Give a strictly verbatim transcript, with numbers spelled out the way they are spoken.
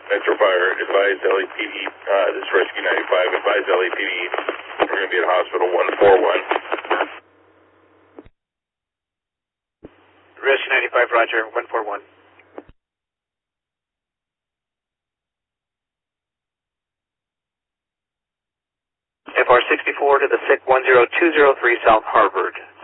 Metro Fire, advise L A P D, uh, this is Rescue ninety-five, advise L A P D, we're going to be at hospital one four one. Rescue ninety-five, roger, one four one. F R sixty-four to the S I C one zero two zero three South Harvard.